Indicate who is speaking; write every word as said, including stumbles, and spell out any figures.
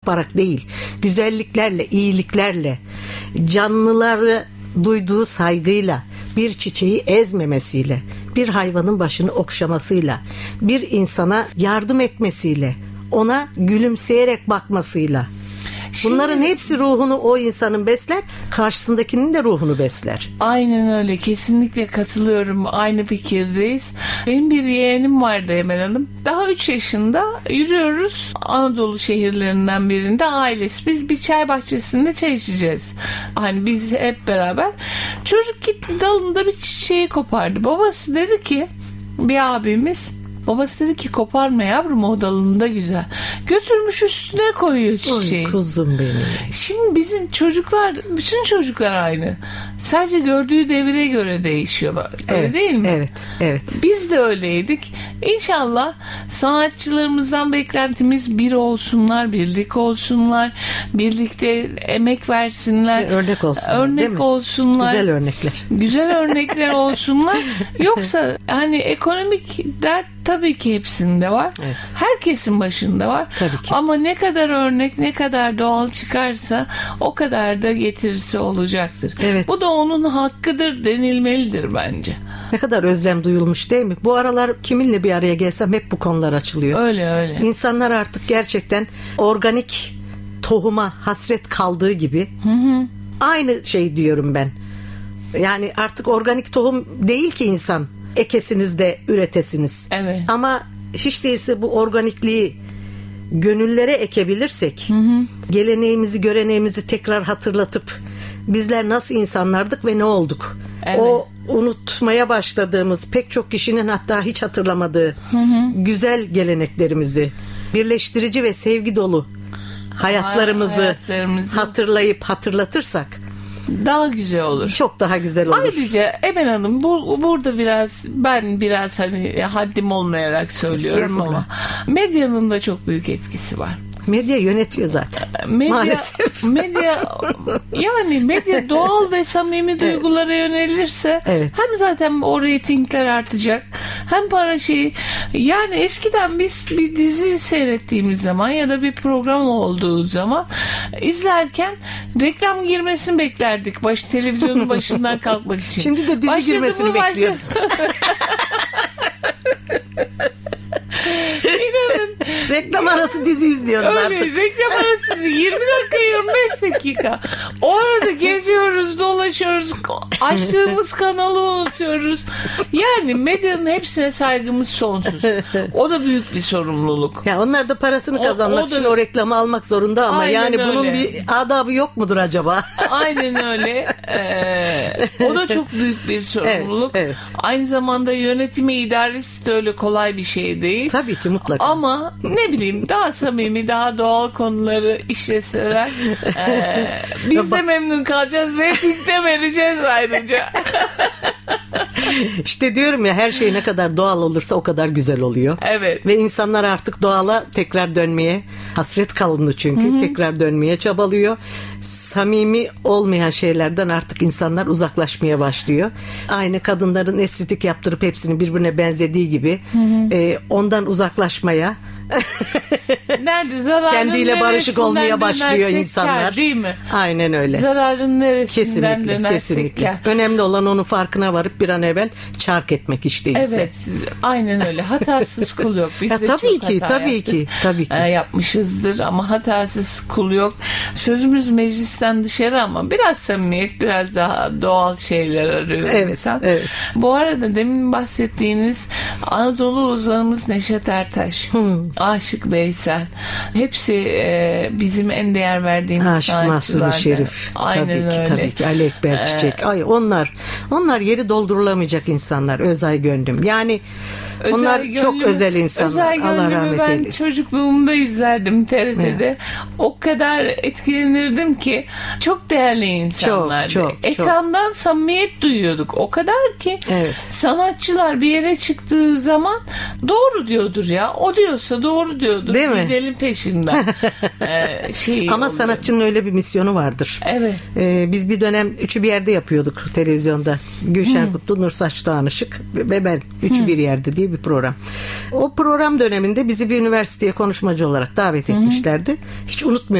Speaker 1: yaparak değil, güzelliklerle, iyiliklerle, canlıları duyduğu saygıyla, bir çiçeği ezmemesiyle, bir hayvanın başını okşamasıyla, bir insana yardım etmesiyle, ona gülümseyerek bakmasıyla. Bunların Şimdi, hepsi ruhunu o insanın besler, karşısındakinin de ruhunu besler.
Speaker 2: Aynen öyle, kesinlikle katılıyorum, aynı fikirdeyiz. Benim bir yeğenim vardı Emel Hanım. Daha üç yaşında yürüyoruz Anadolu şehirlerinden birinde, ailesi. Biz bir çay bahçesinde çay içeceğiz. Hani biz hep beraber. Çocuk gitti dalında bir çiçeği kopardı. Babası dedi ki, bir abimiz, babası dedi ki koparma yavrum, o dalında güzel. Götürmüş üstüne koyuyor çiçeği.
Speaker 1: Oy kuzum benim.
Speaker 2: Şimdi bizim çocuklar, bütün çocuklar aynı. Sadece gördüğü devire göre değişiyor. Öyle
Speaker 1: evet,
Speaker 2: değil mi?
Speaker 1: Evet, evet.
Speaker 2: Biz de öyleydik. İnşallah sanatçılarımızdan beklentimiz bir olsunlar, birlik olsunlar, birlikte emek versinler.
Speaker 1: Örnek olsunlar.
Speaker 2: Örnek olsunlar.
Speaker 1: Güzel örnekler.
Speaker 2: Güzel örnekler olsunlar. Yoksa hani ekonomik dert tabii ki hepsinde var.
Speaker 1: Evet.
Speaker 2: Herkesin başında var.
Speaker 1: Tabii ki.
Speaker 2: Ama ne kadar örnek, ne kadar doğal çıkarsa o kadar da getirisi olacaktır.
Speaker 1: Evet.
Speaker 2: Bu da onun hakkıdır denilmelidir bence.
Speaker 1: Ne kadar özlem duyulmuş değil mi? Bu aralar kiminle bir araya gelsem hep bu konular açılıyor.
Speaker 2: Öyle öyle.
Speaker 1: İnsanlar artık gerçekten organik tohuma hasret kaldığı gibi, hı hı, aynı şey diyorum ben. Yani artık organik tohum değil ki insan ekesiniz de üretesiniz.
Speaker 2: Evet.
Speaker 1: Ama hiç değilse bu organikliği gönüllere ekebilirsek, hı hı, geleneğimizi, göreneğimizi tekrar hatırlatıp bizler nasıl insanlardık ve ne olduk? Evet. O unutmaya başladığımız, pek çok kişinin hatta hiç hatırlamadığı, hı hı, güzel geleneklerimizi, birleştirici ve sevgi dolu hayatlarımızı, hayatlarımızı hatırlayıp hatırlatırsak
Speaker 2: daha güzel olur.
Speaker 1: Çok daha güzel olur.
Speaker 2: Ayrıca Emel Hanım, bu, burada biraz ben biraz hani haddim olmayarak söylüyorum ama medyanın da çok büyük etkisi var.
Speaker 1: Medya yönetiyor zaten.
Speaker 2: Medya,
Speaker 1: maalesef.
Speaker 2: Medya yani medya doğal ve samimi duygulara evet. yönelirse
Speaker 1: evet.
Speaker 2: hem zaten o reytingler artacak, hem para şeyi. Yani eskiden biz bir dizi seyrettiğimiz zaman ya da bir program olduğu zaman izlerken reklam girmesini beklerdik. Baş televizyonun başından kalkmak için.
Speaker 1: Şimdi de dizi Başladı girmesini bekliyoruz. İnanın. Reklam arası dizi izliyoruz
Speaker 2: öyle,
Speaker 1: artık.
Speaker 2: Reklam arası yirmi dakika yirmi beş dakika. O arada geziyoruz, dolaşıyoruz. Açtığımız kanalı unutuyoruz. Yani medyanın hepsine saygımız sonsuz. O da büyük bir sorumluluk.
Speaker 1: Ya onlar da parasını kazanmak o, o da, için o reklamı almak zorunda ama yani bunun öyle. Bir adabı yok mudur acaba?
Speaker 2: Aynen öyle. Ee, o da çok büyük bir sorumluluk.
Speaker 1: Evet, evet.
Speaker 2: Aynı zamanda yönetimi, idaresi de öyle kolay bir şey değil.
Speaker 1: Tabii ki mutlaka.
Speaker 2: Ama ne bileyim, daha samimi, daha doğal konuları işleseler e, biz de memnun kalacağız. Rating de vereceğiz ayrıca.
Speaker 1: İşte diyorum ya, her şey ne kadar doğal olursa o kadar güzel oluyor.
Speaker 2: Evet.
Speaker 1: Ve insanlar artık doğala tekrar dönmeye hasret kalındı çünkü. Hı-hı. Tekrar dönmeye çabalıyor. Samimi olmayan şeylerden artık insanlar uzaklaşmaya başlıyor. Aynı kadınların estetik yaptırıp hepsini birbirine benzediği gibi e, ondan uzaklaşmaya,
Speaker 2: nerede zararın
Speaker 1: kendiyle barışık olmaya başlıyor insanlar.
Speaker 2: Kar, değil mi?
Speaker 1: Aynen öyle.
Speaker 2: Zararın neresinden
Speaker 1: kesinlikle,
Speaker 2: dönersek
Speaker 1: kesinlikle.
Speaker 2: Kar.
Speaker 1: Önemli olan onun farkına varıp bir an evvel çark etmek işteyse.
Speaker 2: Evet, aynen öyle. Hatasız kul yok. Biz
Speaker 1: ya,
Speaker 2: de
Speaker 1: tabii
Speaker 2: çok
Speaker 1: ki,
Speaker 2: hata
Speaker 1: tabii
Speaker 2: yaptık.
Speaker 1: ki, tabii ki.
Speaker 2: E, yapmışızdır ama hatasız kul yok. Sözümüz meclisten dışarı ama biraz samimiyet, biraz daha doğal şeyler arıyor
Speaker 1: evet,
Speaker 2: insan.
Speaker 1: Evet.
Speaker 2: Bu arada demin bahsettiğiniz Anadolu uzağımız Neşet Ertaş, hmm. Aşık Veysel, hepsi e, bizim en değer verdiğimiz
Speaker 1: Aşık
Speaker 2: sanatçılardan.
Speaker 1: Mahsuni Şerif.
Speaker 2: Aynen
Speaker 1: tabii
Speaker 2: öyle.
Speaker 1: ki, tabii ki. Ali Ekber Çiçek. Ee, Ay onlar, onlar yeri doldurulamayacak insanlar. Özay Gönlüm. Yani özel onlar gönlümü, çok özel insanlar. Allah rahmet
Speaker 2: ben
Speaker 1: eylesin.
Speaker 2: Çocukluğumda izlerdim T R T'de. Evet. O kadar etkilenirdim ki çok değerli insanlardı. Çok, çok, Ekrandan çok. Samimiyet duyuyorduk. O kadar ki
Speaker 1: evet.
Speaker 2: Sanatçılar bir yere çıktığı zaman doğru diyordur ya. O diyorsa doğru diyordur.
Speaker 1: Değil mi?
Speaker 2: Gidelim peşinden. ee, şey
Speaker 1: Ama
Speaker 2: oluyor.
Speaker 1: Sanatçının öyle bir misyonu vardır.
Speaker 2: Evet.
Speaker 1: Ee, biz bir dönem üçü bir yerde yapıyorduk televizyonda. Gülşen hmm. Kutlu, Nursaç Doğan Işık ve ben. Üçü hmm. bir yerde diye bir program. O program döneminde bizi bir üniversiteye konuşmacı olarak davet etmişlerdi. Hiç unutmuyorum.